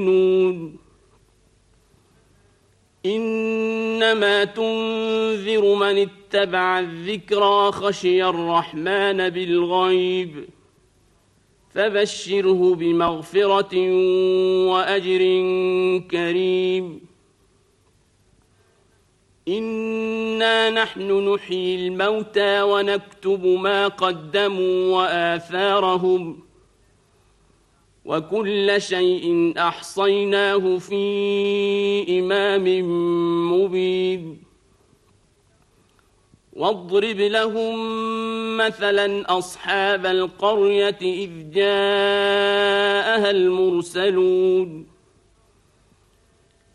إنما تنذر من اتبع الذكرى خشي الرحمن بالغيب فبشره بمغفرة وأجر كريم إنا نحن نحيي الموتى ونكتب ما قدموا وآثارهم وكل شيء أحصيناه في إمام مبين واضرب لهم مثلا أصحاب القرية إذ جاءها المرسلون